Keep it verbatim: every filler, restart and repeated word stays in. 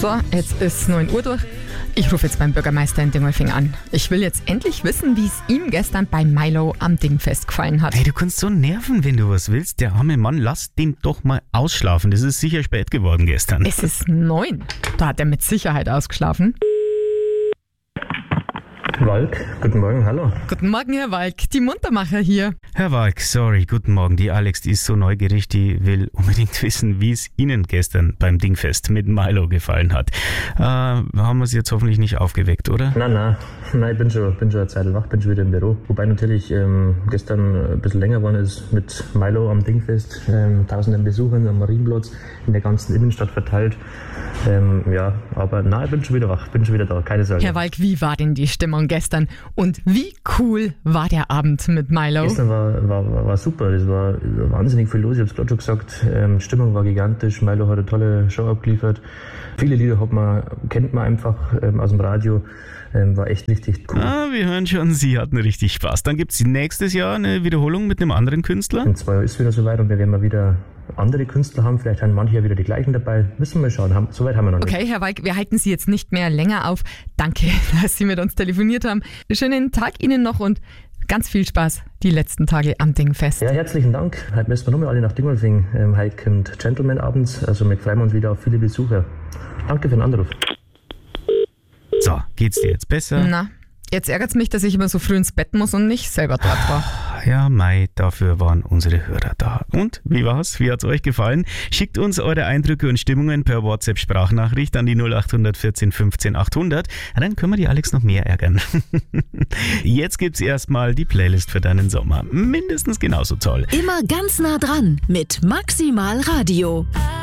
So, jetzt ist neun Uhr durch. Ich rufe jetzt beim Bürgermeister in Dingolfing an. Ich will jetzt endlich wissen, wie es ihm gestern bei Milo am Dingfest gefallen hat. Hey, du kannst so nerven, wenn du was willst. Der arme Mann, lass den doch mal ausschlafen. Das ist sicher spät geworden gestern. Es ist neun. Da hat er mit Sicherheit ausgeschlafen. Walk, guten Morgen, hallo. Guten Morgen, Herr Walk, die Muntermacher hier. Herr Walk, sorry, guten Morgen. Die Alex, die ist so neugierig, die will unbedingt wissen, wie es Ihnen gestern beim Dingfest mit Milo gefallen hat. Äh, haben wir Sie jetzt hoffentlich nicht aufgeweckt, oder? Nein, nein, nein, ich bin schon, bin schon eine Zeit wach, bin schon wieder im Büro. Wobei natürlich ähm, gestern ein bisschen länger geworden ist mit Milo am Dingfest. Ähm, tausenden Besuchern am Marienplatz, in der ganzen Innenstadt verteilt. Ähm, ja, aber nein, ich bin schon wieder wach, bin schon wieder da, keine Sorge. Herr Walk, wie war denn die Stimmung gestern? Und wie cool war der Abend mit Milo? Gestern war, war, war, war super, es war wahnsinnig viel los, ich habe es gerade schon gesagt. Ähm, Stimmung war gigantisch, Milo hat eine tolle Show abgeliefert. Viele Lieder hat man, kennt man einfach ähm, aus dem Radio. Ähm, war echt richtig cool. Ah, wir hören schon, Sie hatten richtig Spaß. Dann gibt es nächstes Jahr eine Wiederholung mit einem anderen Künstler. In zwei Jahren ist es wieder soweit und wir werden mal wieder andere Künstler haben. Vielleicht haben manche ja wieder die gleichen dabei. Müssen wir mal schauen. Haben, soweit haben wir noch nicht. Okay, Herr Walk, wir halten Sie jetzt nicht mehr länger auf. Danke, dass Sie mit uns telefoniert haben. Schönen Tag Ihnen noch und ganz viel Spaß die letzten Tage am Dingfest. Ja, herzlichen Dank. Heute müssen wir nochmal alle nach Dingolfing. Ähm, heute kommt Gentleman abends. Also wir freuen uns wieder auf viele Besucher. Danke für den Anruf. So, geht's dir jetzt besser? Na, jetzt ärgert's mich, dass ich immer so früh ins Bett muss und nicht selber dort war. Ja, Mai, dafür waren unsere Hörer da. Und, wie war's? Wie hat's euch gefallen? Schickt uns eure Eindrücke und Stimmungen per WhatsApp-Sprachnachricht an die null acht eins vier fünfzehn achthundert. Dann können wir die Alex noch mehr ärgern. Jetzt gibt's erstmal die Playlist für deinen Sommer. Mindestens genauso toll. Immer ganz nah dran mit Maximal Radio.